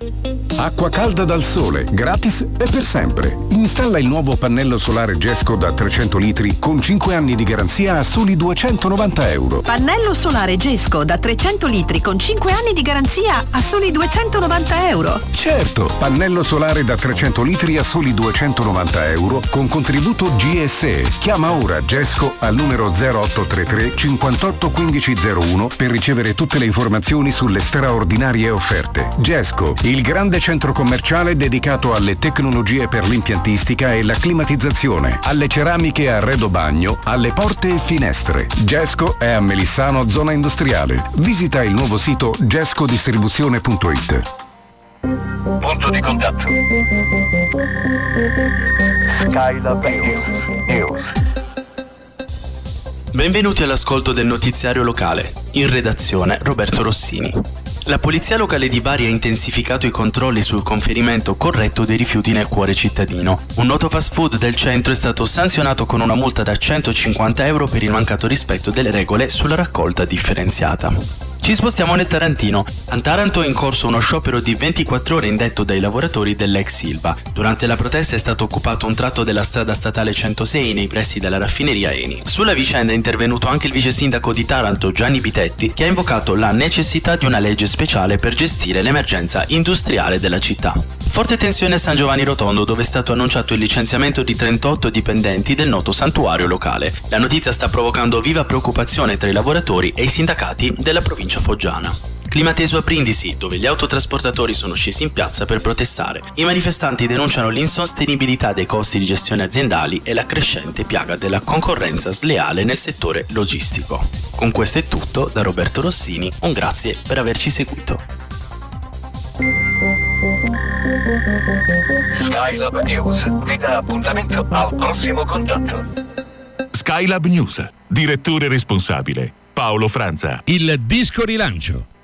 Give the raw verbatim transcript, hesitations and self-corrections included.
Acqua calda dal sole, gratis e per sempre. Installa il nuovo pannello solare Gesco da trecento litri con cinque anni di garanzia a soli duecentonovanta euro. Pannello solare Gesco da trecento litri con cinque anni di garanzia a soli duecentonovanta euro. Certo, pannello solare da trecento litri a soli duecentonovanta euro con contributo G S E. Chiama ora Gesco al numero zero otto tre tre cinquantotto quindici zero uno per ricevere tutte le informazioni sulle straordinarie offerte. Gesco, il grande centro commerciale dedicato alle tecnologie per l'impiantistica e la climatizzazione, alle ceramiche a arredo bagno, alle porte e finestre. Gesco è a Melissano, zona industriale. Visita il nuovo sito gescodistribuzione punto it. Punto di contatto. Skylab News. News. Benvenuti all'ascolto del notiziario locale. In redazione Roberto Rossini. La polizia locale di Bari ha intensificato i controlli sul conferimento corretto dei rifiuti nel cuore cittadino. Un noto fast food del centro è stato sanzionato con una multa da centocinquanta euro per il mancato rispetto delle regole sulla raccolta differenziata. Ci spostiamo nel Tarantino. A Taranto è in corso uno sciopero di ventiquattro ore indetto dai lavoratori dell'ex Silva. Durante la protesta è stato occupato un tratto della strada statale centosei nei pressi della raffineria Eni. Sulla vicenda è intervenuto anche il vice sindaco di Taranto, Gianni Bitetti, che ha invocato la necessità di una legge speciale per gestire l'emergenza industriale della città. Forte tensione a San Giovanni Rotondo, dove è stato annunciato il licenziamento di trentotto dipendenti del noto santuario locale. La notizia sta provocando viva preoccupazione tra i lavoratori e i sindacati della provincia foggiana. Clima teso a Brindisi, dove gli autotrasportatori sono scesi in piazza per protestare. I manifestanti denunciano l'insostenibilità dei costi di gestione aziendali e la crescente piaga della concorrenza sleale nel settore logistico. Con questo è tutto, da Roberto Rossini, un grazie per averci seguito. Skylab News vi dà appuntamento al prossimo contatto. Skylab News, direttore responsabile Paolo Franza. Il disco rilancio.